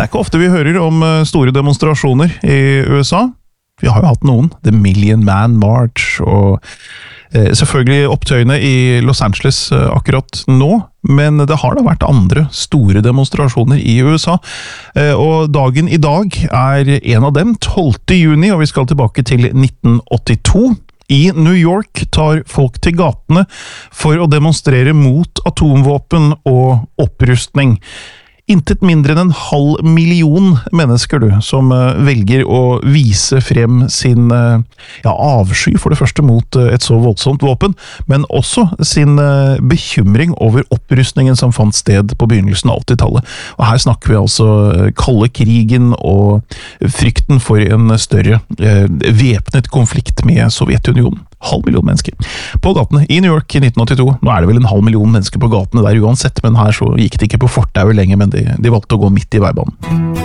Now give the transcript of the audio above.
Det ikke ofte vi hører om store demonstrasjoner i USA. Vi har jo hatt noen. The Million Man March og selvfølgelig opptøyene i Los Angeles akkurat nå. Men det har da vært andre store demonstrasjoner i USA. Og dagen i dag en av dem, 12. juni, og vi skal tilbake til 1982. I New York tar folk til gatene for å demonstrere mot atomvåpen og opprustning. Intet mindre enn 500 000 mennesker som velger å vise frem sin avsky for det første mot et så voldsomt våpen, men også sin bekymring over opprustningen som fant sted på begynnelsen av 80-tallet. Og her snakker vi altså kalde krigen og frykten for en større væpnet konflikt med Sovjetunionen. 500 000 mennesker på gatene i New York i 1982. Nå det vel 500 000 mennesker på gatene der uansett, men her så gikk det ikke på fortauet lenger, men de valgte å gå midt i veibanen.